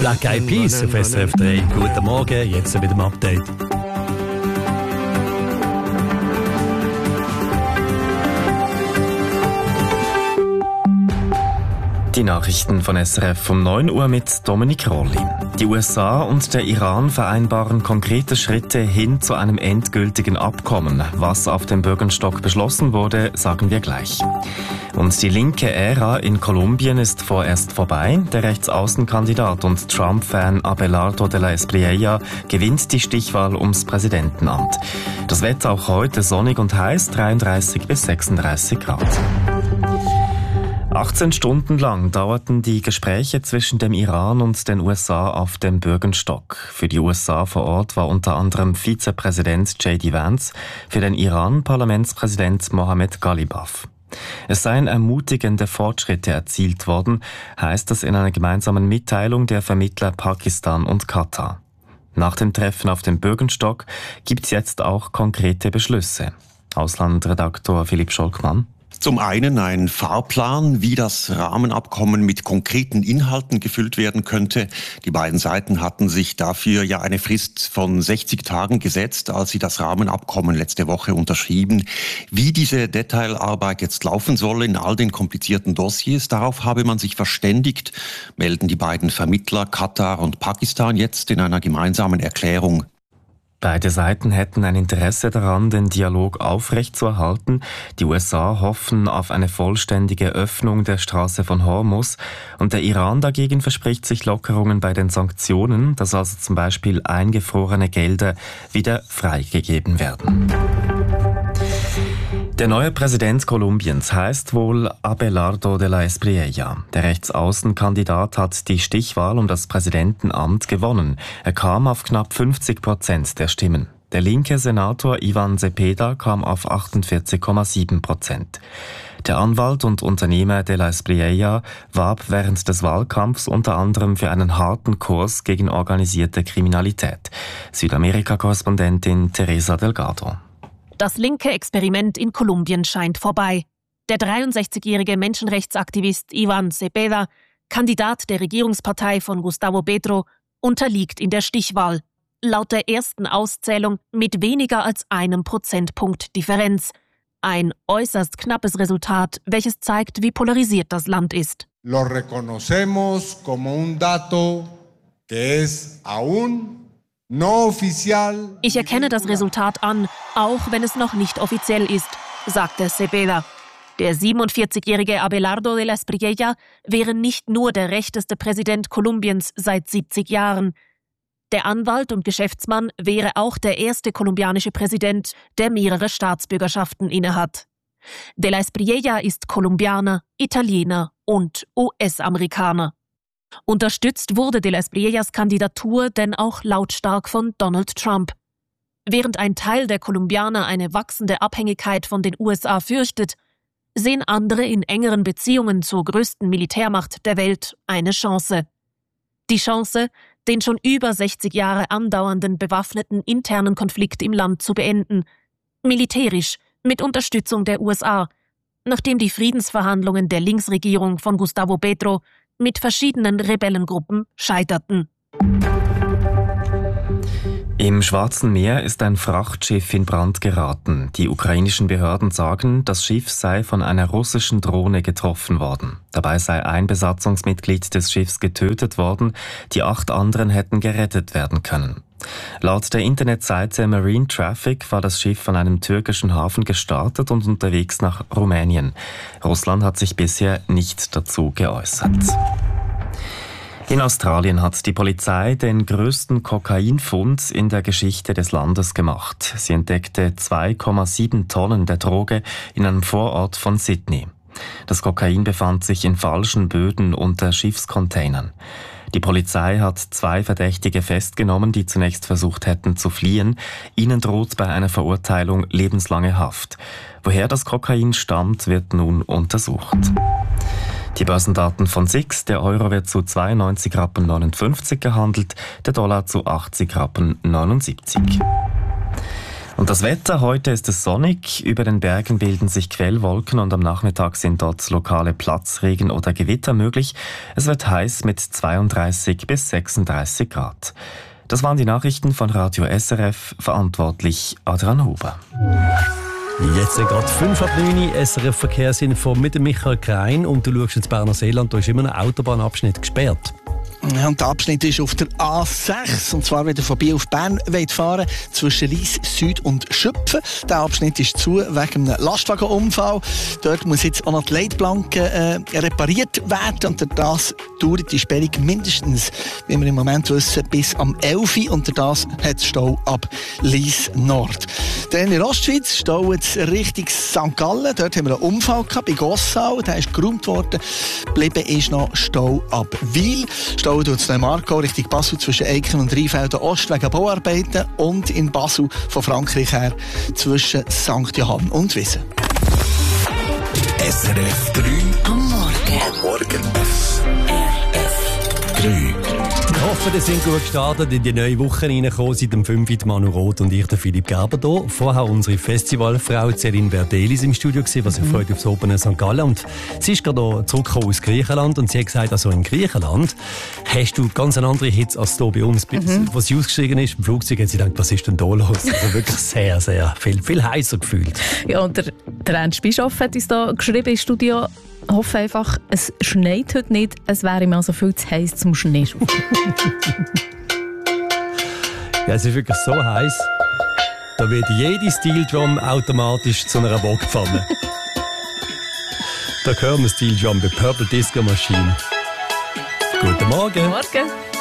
Black Eyed Peas auf SRF 3. Guten Morgen, jetzt mit dem Update. Die Nachrichten von SRF um 9 Uhr mit Dominik Rolli. Die USA und der Iran vereinbaren konkrete Schritte hin zu einem endgültigen Abkommen. Was auf dem Bürgenstock beschlossen wurde, sagen wir gleich. Und die linke Ära in Kolumbien ist vorerst vorbei. Der Rechtsaußenkandidat und Trump-Fan Abelardo de la Espriella gewinnt die Stichwahl ums Präsidentenamt. Das Wetter auch heute sonnig und heiß, 33 bis 36 Grad. 18 Stunden lang dauerten die Gespräche zwischen dem Iran und den USA auf dem Bürgenstock. Für die USA vor Ort war unter anderem Vizepräsident J.D. Vance, für den Iran Parlamentspräsident Mohammad Ghalibaf. Es seien ermutigende Fortschritte erzielt worden, heißt es in einer gemeinsamen Mitteilung der Vermittler Pakistan und Katar. Nach dem Treffen auf dem Bürgenstock gibt es jetzt auch konkrete Beschlüsse. Auslandredaktor Philipp Scholkmann. Zum einen ein Fahrplan, wie das Rahmenabkommen mit konkreten Inhalten gefüllt werden könnte. Die beiden Seiten hatten sich dafür ja eine Frist von 60 Tagen gesetzt, als sie das Rahmenabkommen letzte Woche unterschrieben. Wie diese Detailarbeit jetzt laufen soll in all den komplizierten Dossiers, darauf habe man sich verständigt, melden die beiden Vermittler Katar und Pakistan jetzt in einer gemeinsamen Erklärung. Beide Seiten hätten ein Interesse daran, den Dialog aufrechtzuerhalten. Die USA hoffen auf eine vollständige Öffnung der Straße von Hormuz und der Iran dagegen verspricht sich Lockerungen bei den Sanktionen, dass also zum Beispiel eingefrorene Gelder wieder freigegeben werden. Der neue Präsident Kolumbiens heißt wohl Abelardo de la Espriella. Der Rechtsaußenkandidat hat die Stichwahl um das Präsidentenamt gewonnen. Er kam auf knapp 50% der Stimmen. Der linke Senator Ivan Cepeda kam auf 48,7%. Der Anwalt und Unternehmer de la Espriella warb während des Wahlkampfs unter anderem für einen harten Kurs gegen organisierte Kriminalität. Südamerika-Korrespondentin Teresa Delgado. Das linke Experiment in Kolumbien scheint vorbei. Der 63-jährige Menschenrechtsaktivist Ivan Cepeda, Kandidat der Regierungspartei von Gustavo Petro, unterliegt in der Stichwahl. Laut der ersten Auszählung mit weniger als 1 Prozentpunkt Differenz. Ein äußerst knappes Resultat, welches zeigt, wie polarisiert das Land ist. Lo reconocemos como un dato que es aún no oficial. Ich erkenne das Resultat an, auch wenn es noch nicht offiziell ist, sagte Cepeda. Der 47-jährige Abelardo de la Espriella wäre nicht nur der rechteste Präsident Kolumbiens seit 70 Jahren. Der Anwalt und Geschäftsmann wäre auch der erste kolumbianische Präsident, der mehrere Staatsbürgerschaften innehat. De la Espriella ist Kolumbianer, Italiener und US-Amerikaner. Unterstützt wurde de la Espriellas Kandidatur denn auch lautstark von Donald Trump. Während ein Teil der Kolumbianer eine wachsende Abhängigkeit von den USA fürchtet, sehen andere in engeren Beziehungen zur größten Militärmacht der Welt eine Chance. Die Chance, den schon über 60 Jahre andauernden bewaffneten internen Konflikt im Land zu beenden, militärisch mit Unterstützung der USA, nachdem die Friedensverhandlungen der Linksregierung von Gustavo Petro mit verschiedenen Rebellengruppen scheiterten. Im Schwarzen Meer ist ein Frachtschiff in Brand geraten. Die ukrainischen Behörden sagen, das Schiff sei von einer russischen Drohne getroffen worden. Dabei sei ein Besatzungsmitglied des Schiffs getötet worden, die 8 anderen hätten gerettet werden können. Laut der Internetseite Marine Traffic war das Schiff von einem türkischen Hafen gestartet und unterwegs nach Rumänien. Russland hat sich bisher nicht dazu geäußert. In Australien hat die Polizei den größten Kokainfund in der Geschichte des Landes gemacht. Sie entdeckte 2,7 Tonnen der Droge in einem Vorort von Sydney. Das Kokain befand sich in falschen Böden unter Schiffscontainern. Die Polizei hat 2 Verdächtige festgenommen, die zunächst versucht hätten zu fliehen. Ihnen droht bei einer Verurteilung lebenslange Haft. Woher das Kokain stammt, wird nun untersucht. Die Börsendaten von SIX: der Euro wird zu 92,59 Rappen gehandelt, der Dollar zu 80,79 Rappen. Und das Wetter, heute ist es sonnig, über den Bergen bilden sich Quellwolken und am Nachmittag sind dort lokale Platzregen oder Gewitter möglich. Es wird heiß mit 32 bis 36 Grad. Das waren die Nachrichten von Radio SRF, verantwortlich Adrian Huber. Jetzt sind gerade 5:09 SRF Verkehrsinfo mit dem Michael Krein und du schaust ins Berner Seeland, da ist immer ein Autobahnabschnitt gesperrt. Ja, und der Abschnitt ist auf der A6, und zwar, wenn ihr vorbei auf Bern fahren wollt, zwischen Lyss Süd und Schüpfen. Der Abschnitt ist zu wegen einem Lastwagenunfall. Dort muss jetzt auch noch die Leitplanke repariert werden, und das dauert die Sperrung mindestens, wie wir im Moment wissen, bis am 11 Uhr, und das hat es Stau ab Lyss Nord. Dann in der Ostschweiz Stau jetzt Richtung St. Gallen. Dort haben wir einen Unfall gehabt bei Gossau, der ist geräumt worden. Geblieben ist noch Stau ab Wil. Stau tut es Neumarkt Richtung Basel zwischen Eiken und Rheinfelden Ost wegen Bauarbeiten, und in Basel von Frankreich her zwischen St. Johann und Wissen. SRF 3 am Morgen. Am Morgen. SRF 3. Ich hoffe, ihr sind gut gestartet in die neue Woche reingekommen. Seit dem 5. Manu Roth und ich, der Philipp Gerber, hier. Vorher unsere Festivalfrau Céline Verdelis im Studio gewesen, was ich freut aufs Open St. Gallen. Und sie ist gerade zurückgekommen aus Griechenland und sie hat gesagt, also in Griechenland hast du ganz andere Hits als hier bei uns. Was sie ausgestiegen ist, im Flugzeug hat sie gedacht, was ist denn da los? Also wirklich sehr, sehr viel heißer gefühlt. Ja, und der Ernst Bischof hat uns da geschrieben im Studio, hoffe einfach, es schneit heute nicht, es wäre mir also viel zu heiß zum Schneeschuh. Ja, es ist wirklich so heiß, da wird jede Steel Drum automatisch zu einer Wokpfanne. Da hören wir Steel Drum bei Purple Disco Machine. Guten Morgen. Morgen.